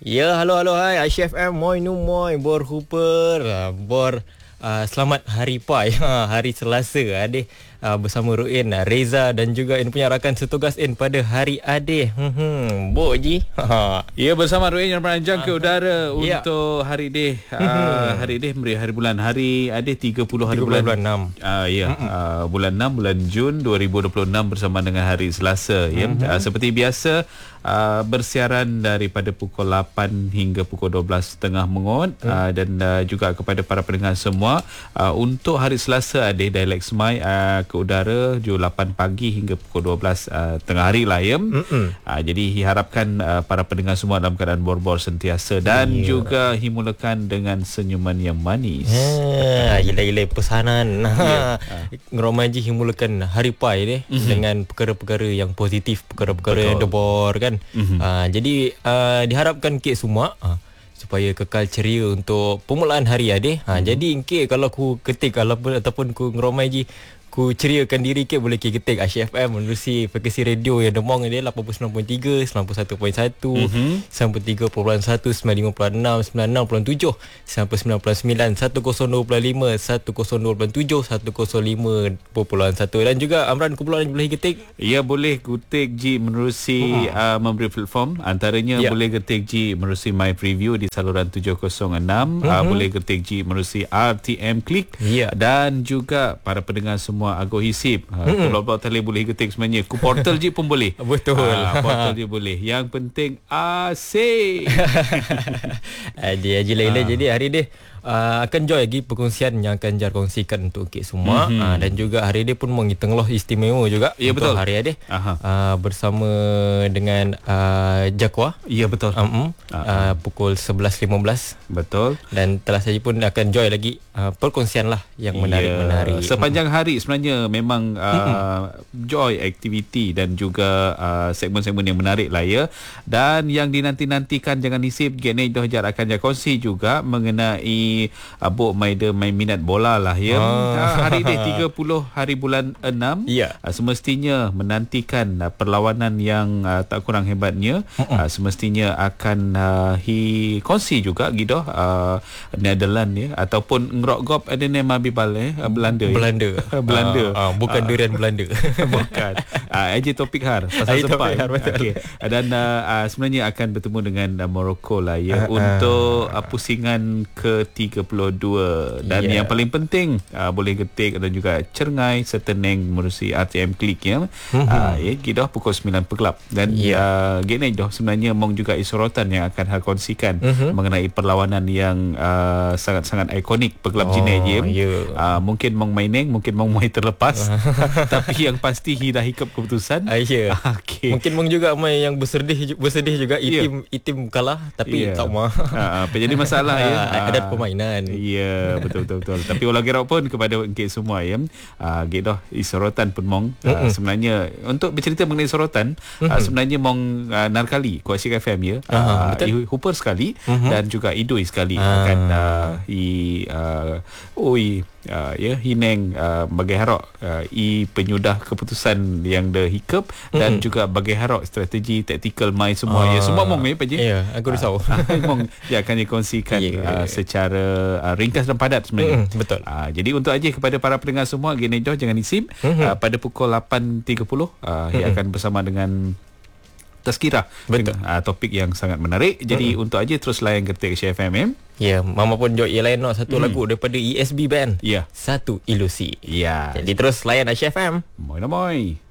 Ya, halo, hai Aisyah FM, moi nu moi, bor Hooper, selamat Hari Pai, hari Selasa, adik bersama Ruin, Reza dan juga ini punya rakan setugas pada hari adik. Bo Ji. Ya, bersama Ruin yang merancang ke udara untuk hari adik. Hari adik beri hari bulan, hari adik 30 hari bulan 6. Bulan 6 bulan Jun 2026 bersama dengan hari Selasa. Seperti biasa, bersiaran daripada pukul 8 hingga pukul 12.30 mengot dan juga kepada para pendengar semua untuk hari Selasa ada Dialek Semai ke udara jam 8 pagi hingga pukul 12 tengah hari lah ya. Jadi diharapkan para pendengar semua dalam keadaan bor-bor sentiasa dan juga himulakan dengan senyuman yang manis. Gila-gila pesanan. Ngeromaji himulakan Hari Pai deh dengan perkara-perkara yang positif, perkara-perkara yang debor kan. Jadi diharapkan kek semua supaya kekal ceria untuk permulaan hari adik. Jadi kek kalau aku ketik ataupun aku ngeromai je ku ceriakan diri ke boleh ketik Aisyah FM menerusi frekuensi radio yang demong dia 89.3, 91.1, 93.1, 95.6, 96.7, 99.9, 102.5, 102.7, 105.1 dan juga Amran kumpulan boleh ketik. Ya, boleh ketik Ji menerusi memberi platform antaranya boleh ketik Ji menerusi My Preview di saluran 706, boleh ketik Ji menerusi RTM Klik dan juga para pendengar semua Ago Hisip blog tali boleh ketik sebenarnya ku portal je pun boleh. Betul. Portal je boleh, yang penting asyik. Jadi hari ni akan join lagi perkongsian yang akan jar kongsikan untuk kita semua. Dan juga hari ni pun mengitengloh istimewa juga untuk betul. hari ni bersama dengan Jakwa. Ya, betul. Pukul 11.15. Betul. Dan telah saja pun akan join lagi perkongsian lah yang menarik-menarik. Sepanjang hari sebenarnya memang joy aktiviti dan juga segmen-segmen yang menarik lah ya. Dan yang dinanti-nantikan jangan hisip Genej Dohjar akan kongsi juga mengenai Abuk main minat bola lah ya. Hari ini 30 hari bulan 6 semestinya menantikan perlawanan yang tak kurang hebatnya. Semestinya akan kongsi juga gitu Netherlands ya, ataupun ngerok gop ada nama Bibal Belanda. Bukan durian Belanda. Bukan. Aja topik har pasal sempat. Okay. Dan sebenarnya akan bertemu dengan Morocco lah ya untuk pusingan ke-32 dan yang paling penting boleh ketik dan juga Cengai serta Neng menerusi RTM Klik ya. Kita pukul 9 pegelap dan gini dah sebenarnya mong juga isorotan yang akan kongsikan mengenai perlawanan yang sangat-sangat ikonik pegelap Jinei mungkin mong main Neng, mungkin mong mai terlepas tapi yang pasti dah hikap keputusan. Okay. Mungkin mong juga main yang bersedih juga itim kalah tapi tak mau. Jadi masalah ya. Ada permainan. Ya, betul. Tapi walau gerok pun kepada engkau semua ya. Gitu isorotan pun mong sebenarnya untuk bercerita mengenai sorotan sebenarnya mong narkali Kuasik FM ya. Hooper sekali dan juga Idoi sekali akan Hineng bagai harok penyudah keputusan yang dah hikap dan juga bagai harok strategi taktikal mai semua semua mong je. Aku risau. Mong dia akan dikongsikan secara ringkas dan padat sebenarnya. Betul. Jadi untuk aja kepada para pendengar semua Genejo jangan isip pada pukul 8.30 dia akan bersama dengan Tazkirah. Topik yang sangat menarik. Jadi untuk aja terus layan ketik CFM. Ya, mama pun join lain satu lagu daripada ESB Band. Ya. Satu Ilusi. Ya. Jadi terus layan Aisyah FM. Moi.